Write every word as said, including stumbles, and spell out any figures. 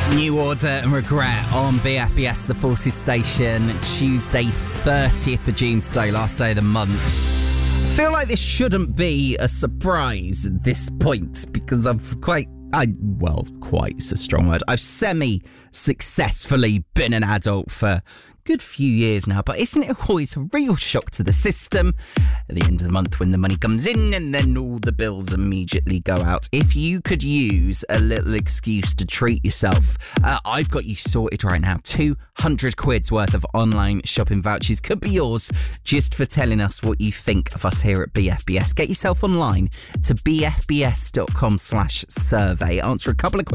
New Order and Regret on B F B S, the Forces Station, Tuesday thirtieth of June today, last day of the month. I feel like this shouldn't be a surprise at this point because I've quite, I well, quite is a strong word. I've semi-successfully been an adult for good few years now, but isn't it always a real shock to the system at the end of the month when the money comes in and then all the bills immediately go out? If you could use a little excuse to treat yourself, uh, I've got you sorted right now. two hundred quid's worth of online shopping vouchers could be yours just for telling us what you think of us here at B F B S. Get yourself online to bfbs.com slash survey. Answer a couple of questions